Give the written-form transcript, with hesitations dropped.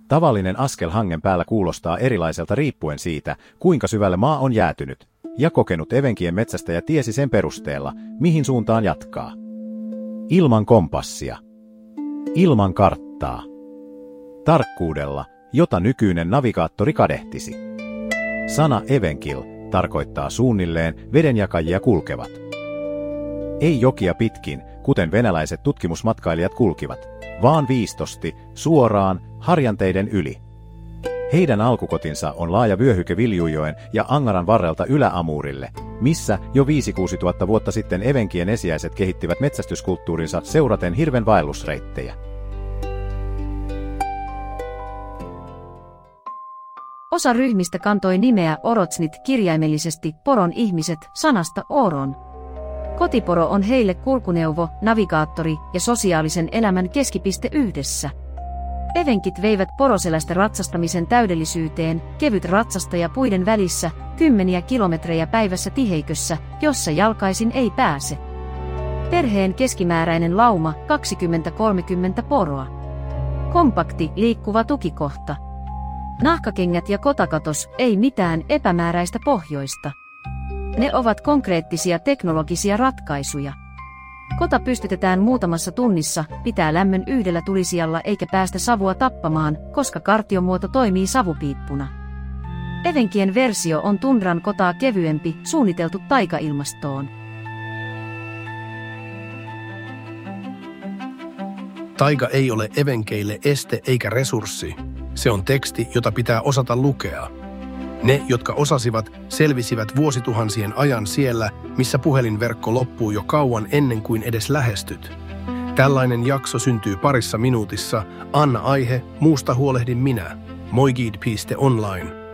Tavallinen askel hangen päällä kuulostaa erilaiselta riippuen siitä, kuinka syvälle maa on jäätynyt, ja kokenut evenkien metsästäjä tiesi sen perusteella, mihin suuntaan jatkaa. Ilman kompassia. Ilman karttaa. Tarkkuudella, jota nykyinen navigaattori kadehtisi. Sana evenkil tarkoittaa suunnilleen vedenjakajia kulkevat. Ei jokia pitkin, kuten venäläiset tutkimusmatkailijat kulkivat, vaan viistosti, suoraan, harjanteiden yli. Heidän alkukotinsa on laaja vyöhyke Viljujoen ja Angaran varrelta Ylä-Amurille, missä jo 5-6 tuhatta vuotta sitten evenkien esiäiset kehittivät metsästyskulttuurinsa seuraten hirven vaellusreittejä. Osa ryhmistä kantoi nimeä Orotsnit kirjaimellisesti poron ihmiset sanasta oron. Kotiporo on heille kulkuneuvo, navigaattori ja sosiaalisen elämän keskipiste yhdessä. Evenkit veivät poroselästä ratsastamisen täydellisyyteen, kevyt ratsastaja puiden välissä, 10 kilometrejä päivässä tiheikössä, jossa jalkaisin ei pääse. Perheen keskimääräinen lauma 20-30 poroa. Kompakti, liikkuva tukikohta. Nahkakengät ja kotakatos, ei mitään epämääräistä pohjoista. Ne ovat konkreettisia teknologisia ratkaisuja. Kota pystytetään muutamassa tunnissa, pitää lämmön yhdellä tulisijalla eikä päästä savua tappamaan, koska kartiomuoto toimii savupiippuna. Evenkien versio on tundran kotaa kevyempi, suunniteltu taikailmastoon. Taiga ei ole evenkeille este eikä resurssi. Se on teksti, jota pitää osata lukea. Ne, jotka osasivat, selvisivät vuosituhansien ajan siellä, missä puhelinverkko loppuu jo kauan ennen kuin edes lähestyt. Tällainen jakso syntyy parissa minuutissa. Anna aihe, muusta huolehdin minä. Moigid.online